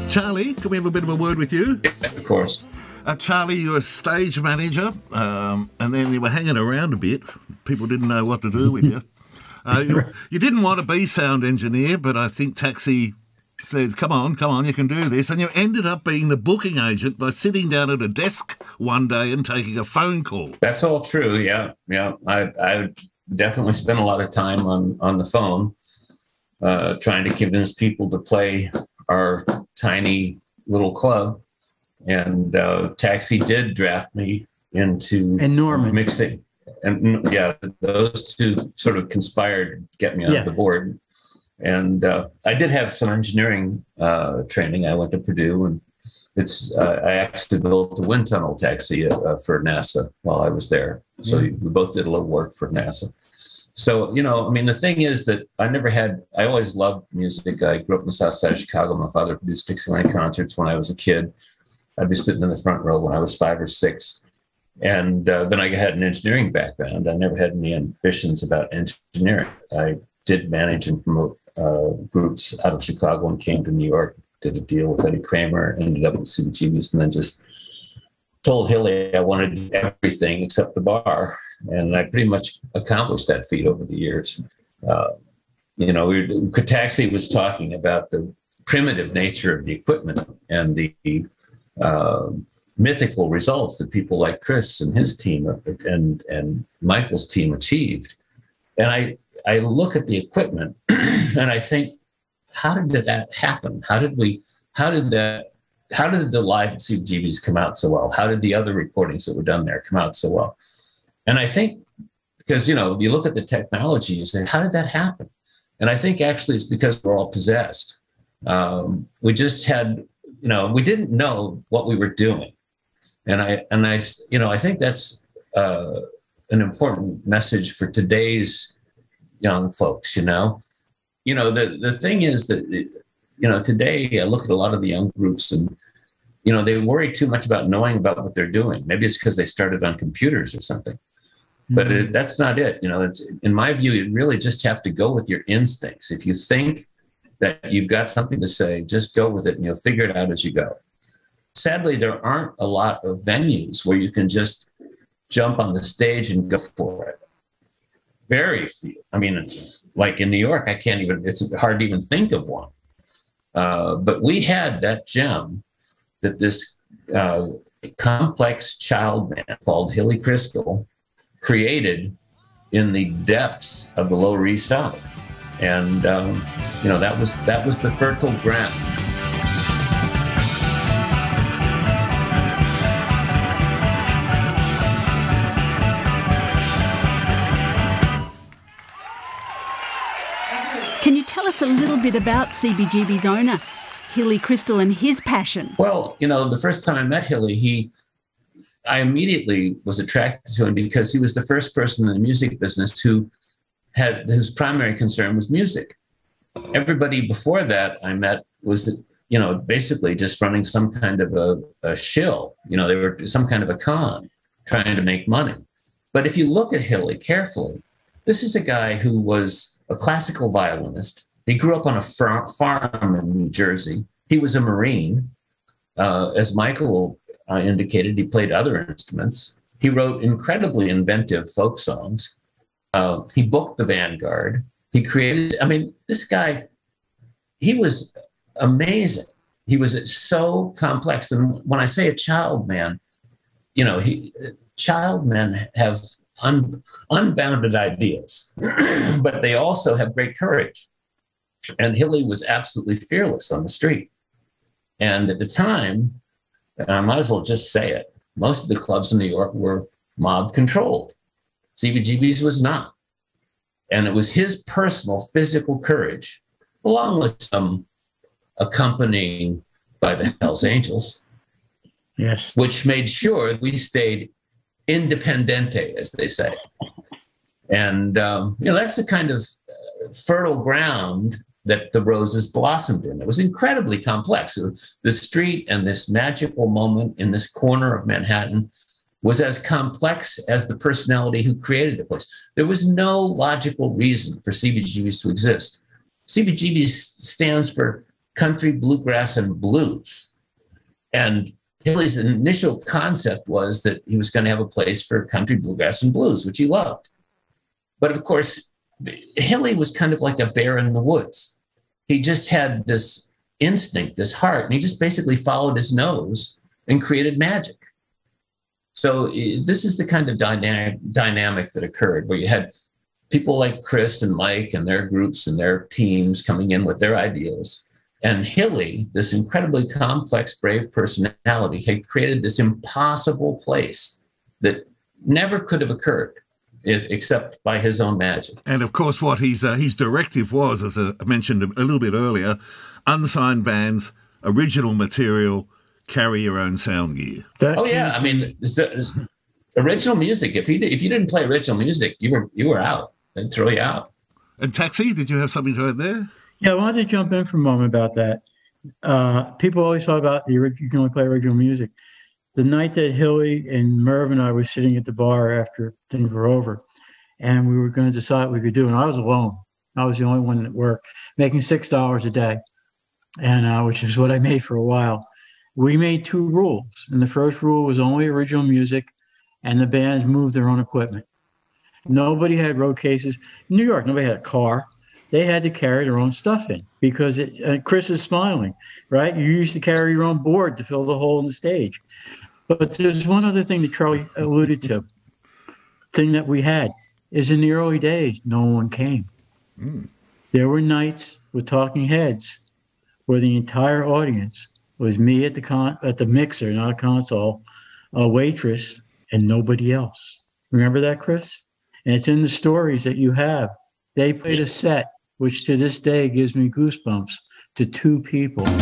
Charlie, can we have a bit of a word with you? Yes, of course. Charlie, you're a stage manager, and then you were hanging around a bit. People didn't know what to do with you. You didn't want to be sound engineer, but I think Taxi said, come on, you can do this. And you ended up being the booking agent by sitting down at a desk one day and taking a phone call. That's all true, yeah. I definitely spent a lot of time on the phone trying to convince people to play our tiny little club. And Taxi did draft me into mixing. And yeah, those two sort of conspired to get me on the board. And I did have some engineering training. I went to Purdue, and I actually built a wind tunnel taxi for NASA while I was there. So we both did a little work for NASA. So, the thing is that I always loved music. I grew up in the south side of Chicago. My father produced Dixieland concerts when I was a kid. I'd be sitting in the front row when I was 5 or 6. And then I had an engineering background. I never had any ambitions about engineering. I did manage and promote groups out of Chicago and came to New York, did a deal with Eddie Kramer, ended up with CBGBs, and then just told Hilly I wanted to do everything except the bar. And I pretty much accomplished that feat over the years. Taxi was talking about the primitive nature of the equipment and the mythical results that people like Chris and his team and Michael's team achieved. And I look at the equipment and I think, how did that happen? How did the live at CBGBs come out so well? How did the other recordings that were done there come out so well? And I think because, you look at the technology, you say, how did that happen? And I think actually it's because we're all possessed. We just had, we didn't know what we were doing. And I think that's an important message for today's young folks, The thing is that, today I look at a lot of the young groups and, they worry too much about knowing about what they're doing. Maybe it's because they started on computers or something. But that's not it. It's, in my view, you really just have to go with your instincts. If you think that you've got something to say, just go with it and you'll figure it out as you go. Sadly, there aren't a lot of venues where you can just jump on the stage and go for it. Very few. Like in New York, it's hard to even think of one. But we had that gem that this complex child man called Hilly Kristal created in the depths of the Lower East Side. And, that was the fertile ground. Can you tell us a little bit about CBGB's owner, Hilly Kristal, and his passion? Well, the first time I met Hilly, I immediately was attracted to him because he was the first person in the music business whose primary concern was music. Everybody before that I met was, basically just running some kind of a shill. They were some kind of a con trying to make money. But if you look at Hilly carefully, this is a guy who was a classical violinist. He grew up on a farm in New Jersey. He was a Marine. As Michael indicated, he played other instruments. He wrote incredibly inventive folk songs. He booked the Vanguard. He created, this guy, he was amazing. He was so complex. And when I say a child man, child men have unbounded ideas, but they also have great courage. And Hilly was absolutely fearless on the street. And at the time, and I might as well just say it, most of the clubs in New York were mob controlled. CBGB's was not. And it was his personal physical courage, along with some accompanying by the Hells Angels, yes, which made sure we stayed independente, as they say. And, that's the kind of fertile ground that the Roses blossomed in. It was incredibly complex. The street and this magical moment in this corner of Manhattan was as complex as the personality who created the place. There was no logical reason for CBGB's to exist. CBGB stands for country, bluegrass, and blues. And Hilly's initial concept was that he was going to have a place for country, bluegrass, and blues, which he loved. But of course, Hilly was kind of like a bear in the woods. He just had this instinct, this heart, and he just basically followed his nose and created magic. So this is the kind of dynamic that occurred, where you had people like Chris and Mike and their groups and their teams coming in with their ideas. And Hilly, this incredibly complex, brave personality, had created this impossible place that never could have occurred except by his own magic. And of course, what his directive was, as I mentioned a little bit earlier, unsigned bands, original material, carry your own sound gear. Oh yeah, I mean, original music. If you didn't play original music, you were out. They'd throw you out. And Taxi, did you have something to add there? Yeah, I wanted to jump in for a moment about that. People always talk about you can only play original music. The night that Hilly and Merv and I were sitting at the bar after things were over, and we were going to decide what we could do, and I was alone. I was the only one at work, making $6 a day, and which is what I made for a while. We made 2 rules, and the first rule was only original music, and the bands moved their own equipment. Nobody had road cases. In New York, nobody had a car. They had to carry their own stuff in because Chris is smiling, right? You used to carry your own board to fill the hole in the stage. But there's one other thing that Charlie alluded to. Thing that we had is in the early days, no one came. There were nights with talking heads where the entire audience was me at the mixer, not a console, a waitress, and nobody else. Remember that, Chris? And it's in the stories that you have. They played a set, which to this day gives me goosebumps, to 2 people.